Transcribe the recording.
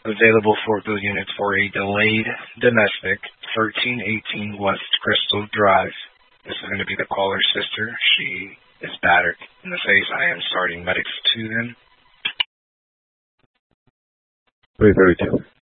Available Fort Bill units for a delayed domestic, 1318 West Crystal Drive. This is going to be the caller's sister. She is battered in the face. I am starting medics to them. 332.